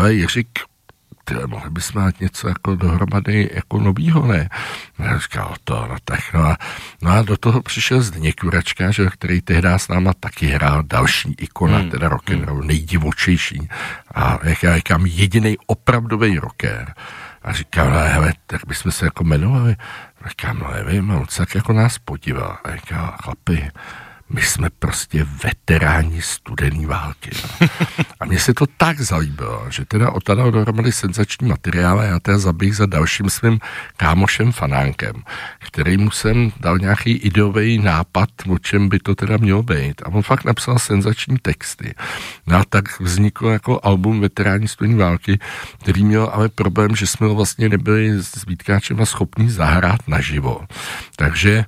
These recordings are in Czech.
hele Jiřík, mohli bychom mít něco jako dohromady jako novýho, ne? Já říkal, no a do toho přišel Zdeněk Juračka, že, který tehdy s náma taky hrál další ikona, teda rock'n'roll, nejdivočejší. A jak já říkám, jedinej opravdový rocker. A říkám, no hele, tak bychom se jako jmenovali. A říkám, no nevím, on se tak jako nás podíval. A říkám, chlapi, my jsme prostě veteráni studené války. No. A mně se to tak zalíbilo, že teda odtadal dohromady senzační materiál a já teda zabých za dalším svým kámošem Fanánkem, kterýmu jsem dal nějaký ideový nápad, o čem by to teda mělo být. A on fakt napsal senzační texty. No a tak vzniklo jako album Veteráni studené války, který měl ale problém, že jsme ho vlastně nebyli s Vítkáčem schopní zahrát naživo. Takže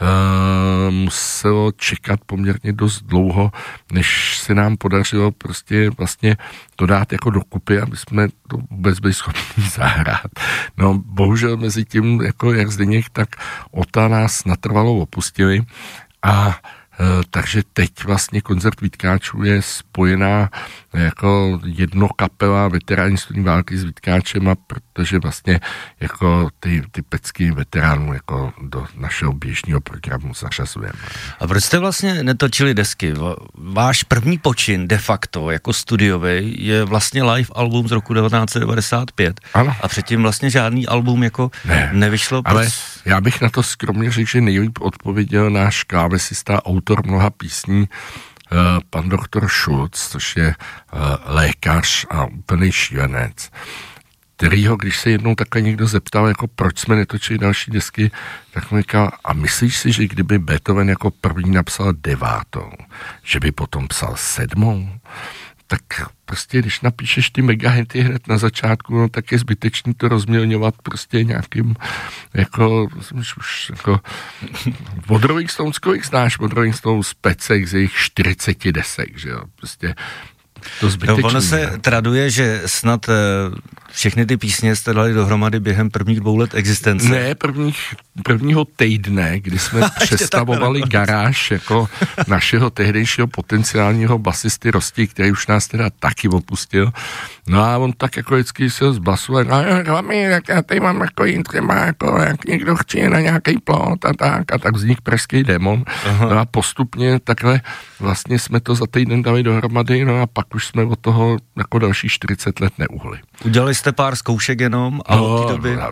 muselo čekat poměrně dost dlouho, než se nám podařilo prostě vlastně to dát jako dokupy, aby jsme to vůbec byli schopni zahrát. No bohužel mezi tím, jako jak Zdeněk, tak Ota nás natrvalo opustili a takže teď vlastně koncert Vítkáčů je spojená jako jedno kapela veteráni studené války s Vítkáčema, protože vlastně jako ty pecky veteránů jako do našeho běžného programu zařazujeme. A proč jste vlastně netočili desky? Váš první počin de facto jako studiový je vlastně live album z roku 1995. Ano. A předtím vlastně žádný album jako nevyšlo. Ale já bych na to skromně řekl, že nejlíp odpověděl náš klávesista, autor mnoha písní, pan doktor Schulz, což je lékař a úplný šílenec, kterýho, když se jednou takhle někdo zeptal, jako proč jsme netočili další desky, tak mi říkal, a myslíš si, že kdyby Beethoven jako první napsal 9., že by potom psal 7., tak prostě, když napíšeš ty megahity hned na začátku, no, tak je zbytečný to rozmělňovat prostě nějakým, jako, už jako od Rolling Stones, kolik znáš od Rolling Stones pecek z jejich 40 desek, že jo, prostě to zbytečný. No, ono se traduje, že snad všechny ty písně jste dali dohromady během prvních 2 let existence. Ne, prvního týdne, kdy jsme přestavovali garáž jako našeho tehdejšího potenciálního basisty Rosti, který už nás teda taky opustil. No a on tak jako vždycky se z basu a já tady mám jako třeba, jako jak někdo chce na nějaký plot a tak vznik Pražský démon. Aha. No a postupně takhle vlastně jsme to za týden dali dohromady, no a pak už jsme od toho jako další 40 let neuhli. Udělali jste pár zkoušek jenom a od té doby...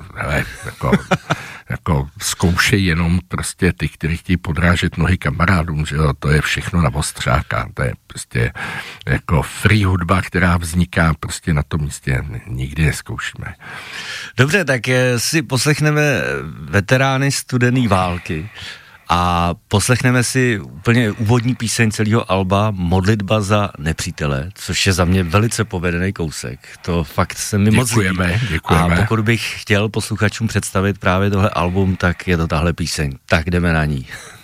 jako zkoušej jenom prostě ty, kteří chtějí podrážet nohy kamarádům, že jo, to je všechno na ostřáka, to je prostě jako free hudba, která vzniká prostě na tom místě, nikdy nezkoušíme. Dobře, tak si poslechneme veterány studené války a poslechneme si úplně úvodní píseň celého alba Modlitba za nepřítele, což je za mě velice povedený kousek. To fakt se mi moc líbí. Děkujeme. A pokud bych chtěl posluchačům představit právě tohle album, tak je to tahle píseň. Tak jdeme na ní.